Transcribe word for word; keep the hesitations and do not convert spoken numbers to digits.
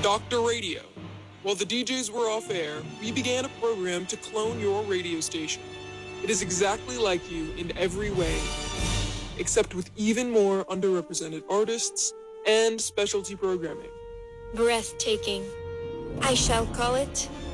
Doctor Radio. While the D Js were off air, we began a program to clone your radio station. It is exactly like you in every way, except with even more underrepresented artists and specialty programming. Breathtaking. I shall call it